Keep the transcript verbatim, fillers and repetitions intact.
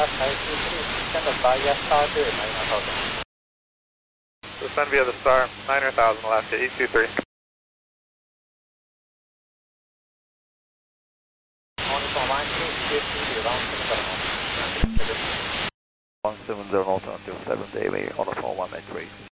Descend via the Star, niner thousand, Alaska, eight two three. one seven zero North until seven Daily on the phone one nine three.